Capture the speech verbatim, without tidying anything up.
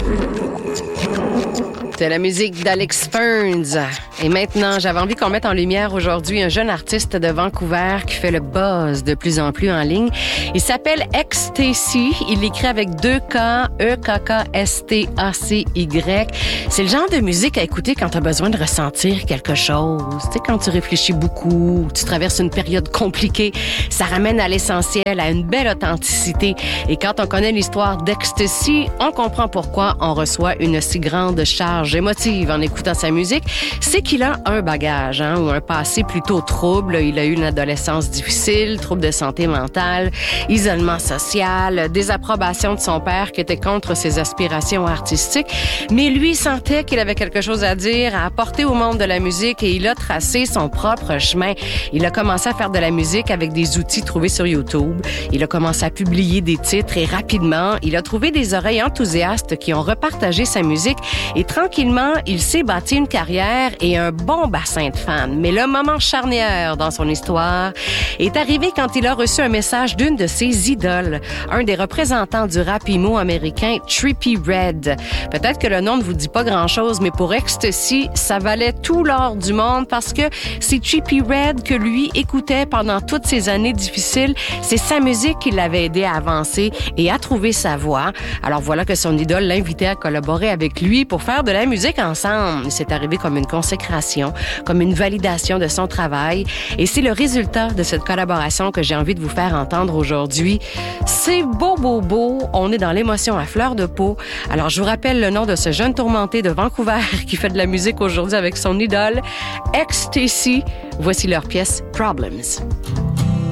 C'est la musique d'Alex Ferns. Et maintenant, j'avais envie qu'on mette en lumière aujourd'hui un jeune artiste de Vancouver qui fait le buzz de plus en plus en ligne. Il s'appelle Ecstasy. Il l'écrit avec deux K, E K K S T A C Y. C'est le genre de musique à écouter quand tu as besoin de ressentir quelque chose. Tu sais, quand tu réfléchis beaucoup, tu traverses une période compliquée, ça ramène à l'essentiel, à une belle authenticité. Et quand on connaît l'histoire d'Ecstasy, on comprend pourquoi on reçoit une si grande charge émotive en écoutant sa musique. C'est qu'il a un bagage, hein, ou un passé plutôt trouble. Il a eu une adolescence difficile, troubles de santé mentale, isolement social, désapprobation de son père qui était contre ses aspirations artistiques. Mais lui sentait qu'il avait quelque chose à dire, à apporter au monde de la musique, et il a tracé son propre chemin. Il a commencé à faire de la musique avec des outils trouvés sur YouTube. Il a commencé à publier des titres et rapidement, il a trouvé des oreilles enthousiastes qui ont repartagé sa musique et tranquillement, il s'est bâti une carrière et un bon bassin de fans. Mais le moment charnière dans son histoire est arrivé quand il a reçu un message d'une de ses idoles, un des représentants du rap emo américain, Trippie Redd. Peut-être que le nom ne vous dit pas grand-chose, mais pour Ecstasy, ça valait tout l'or du monde parce que c'est Trippie Redd que lui écoutait pendant toutes ces années difficiles. C'est sa musique qui l'avait aidé à avancer et à trouver sa voix. Alors voilà que son idole l'invitait à collaborer avec lui pour faire de la musique ensemble. C'est arrivé comme une consécration, comme une validation de son travail. Et c'est le résultat de cette collaboration que j'ai envie de vous faire entendre aujourd'hui. C'est beau, beau, beau. On est dans l'émotion à fleur de peau. Alors, je vous rappelle le nom de ce jeune tourmenté de Vancouver qui fait de la musique aujourd'hui avec son idole, Ecstasy. Voici leur pièce Problems.